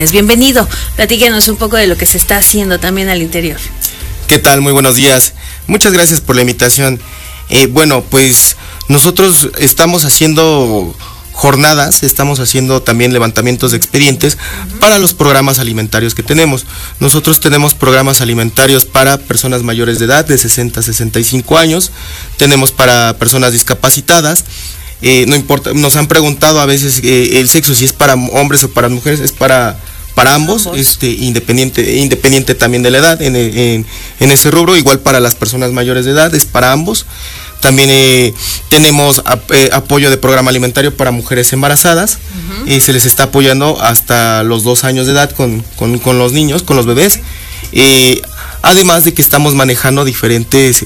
Bienvenido, platíquenos un poco de lo que se está haciendo también al interior. ¿Qué tal? Muy buenos días. Muchas gracias por la invitación. Bueno, pues nosotros estamos haciendo jornadas, estamos haciendo también levantamientos de expedientes para los programas alimentarios que tenemos. Nosotros tenemos programas alimentarios para personas mayores de edad, de 60 a 65 años, tenemos para personas discapacitadas. No importa, nos han preguntado a veces el sexo, si es para hombres o para mujeres, es para ambos, independiente también de la edad, en ese rubro, igual para las personas mayores de edad, es para ambos. También tenemos apoyo de programa alimentario para mujeres embarazadas, se les está apoyando hasta los 2 años de edad con los niños, con los bebés, además de que estamos manejando diferentes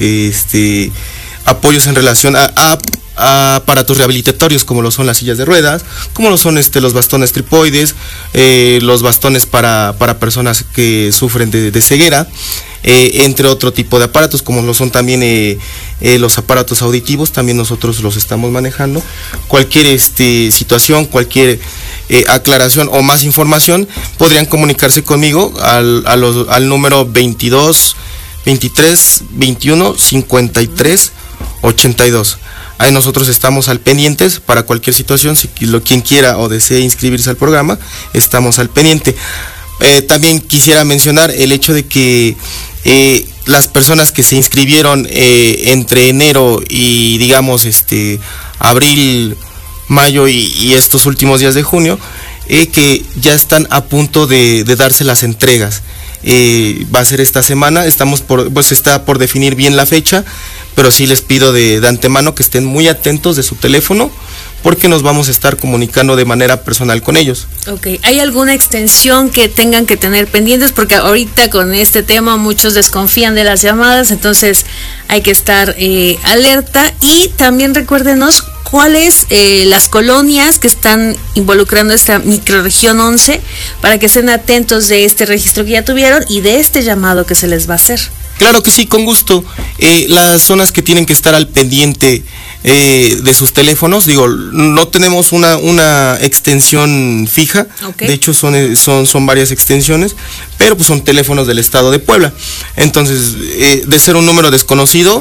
apoyos en relación a aparatos rehabilitatorios, como lo son las sillas de ruedas, como lo son los bastones tripoides, los bastones para personas que sufren de ceguera, entre otro tipo de aparatos, como lo son también los aparatos auditivos, también nosotros los estamos manejando. Cualquier situación, cualquier aclaración o más información, podrían comunicarse conmigo al número 22 23 21 53 82. Ahí nosotros estamos al pendientes para cualquier situación, si quien quiera o desee inscribirse al programa, estamos al pendiente. También quisiera mencionar el hecho de que las personas que se inscribieron entre enero y digamos abril, mayo y estos últimos días de junio, que ya están a punto de darse las entregas. Va a ser esta semana, está por definir bien la fecha, pero sí les pido de antemano que estén muy atentos de su teléfono, porque nos vamos a estar comunicando de manera personal con ellos. Ok, ¿hay alguna extensión que tengan que tener pendientes? Porque ahorita con este tema muchos desconfían de las llamadas, entonces hay que estar alerta. Y también recuérdenos cuáles las colonias que están involucrando esta microrregión 11, para que estén atentos de este registro que ya tuvieron y de este llamado que se les va a hacer. Claro que sí, con gusto. Las zonas que tienen que estar al pendiente de sus teléfonos, no tenemos una extensión fija, okay. De hecho son varias extensiones, pero pues son teléfonos del estado de Puebla. Entonces, de ser un número desconocido,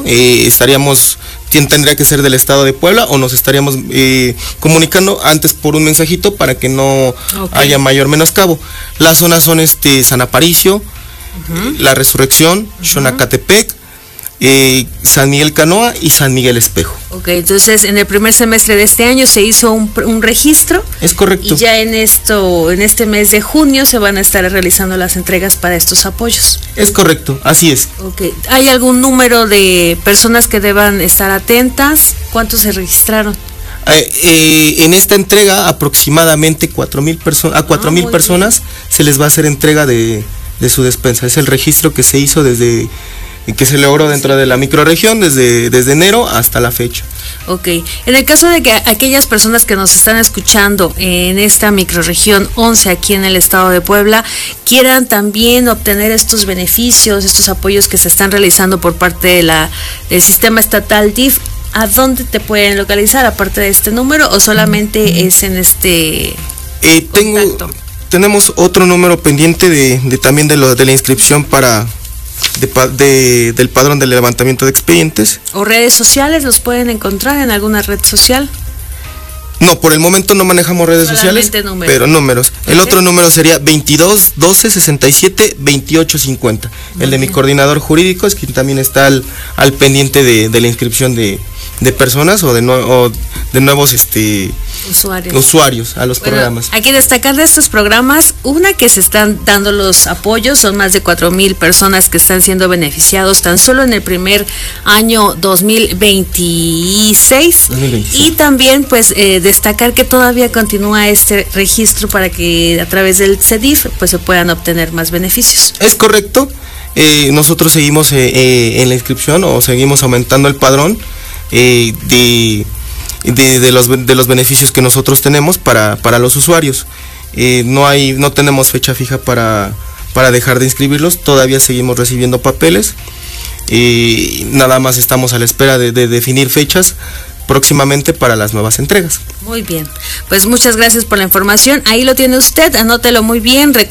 tendría que ser del estado de Puebla, o nos estaríamos comunicando antes por un mensajito para que no haya mayor menoscabo. Las zonas son San Aparicio, La Resurrección, Xonacatepec, San Miguel Canoa y San Miguel Espejo. Ok, entonces en el primer semestre de este año se hizo un registro. Es correcto. Y ya en este mes de junio se van a estar realizando las entregas para estos apoyos. Es correcto, así es. Ok, ¿hay algún número de personas que deban estar atentas? ¿Cuántos se registraron? En esta entrega aproximadamente 4,000 personas se les va a hacer entrega de su despensa. Es el registro que se hizo que se logró dentro de la microrregión desde enero hasta la fecha. Ok, en el caso de que aquellas personas que nos están escuchando en esta microrregión 11 aquí en el estado de Puebla quieran también obtener estos beneficios, estos apoyos que se están realizando por parte del sistema estatal DIF, ¿a dónde te pueden localizar aparte de este número o solamente es en este contacto? Tenemos otro número pendiente también de la inscripción del padrón de levantamiento de expedientes. ¿O redes sociales los pueden encontrar en alguna red social? No, por el momento no manejamos redes sociales, pero números. El otro número sería 22 12 67 28 50. El de mi coordinador jurídico es quien también está al pendiente de la inscripción de personas o de nuevos usuarios a los programas. Hay que destacar de estos programas, que se están dando los apoyos, son más de 4,000 personas que están siendo beneficiados tan solo en el primer año 2026. Y también pues destacar que todavía continúa este registro para que a través del CEDIF pues se puedan obtener más beneficios. Es correcto, nosotros seguimos en la inscripción o seguimos aumentando el padrón de los beneficios que nosotros tenemos para los usuarios. No tenemos fecha fija para dejar de inscribirlos, todavía seguimos recibiendo papeles y nada más estamos a la espera de definir fechas próximamente para las nuevas entregas. Muy bien, pues muchas gracias por la información, ahí lo tiene usted, anótelo muy bien, recuerde